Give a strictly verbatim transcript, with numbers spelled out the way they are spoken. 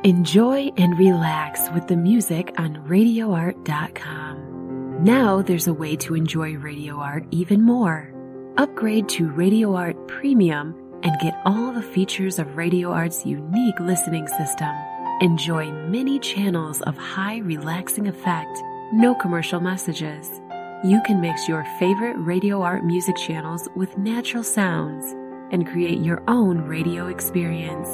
Enjoy and relax with the music on radio art dot com. Now there's a way to enjoy Radio Art even more. Upgrade to Radio Art Premium and get all the features of Radio Art's unique listening system. Enjoy many channels of high relaxing effect, no commercial messages. You can mix your favorite Radio Art music channels with natural sounds and create your own radio experience.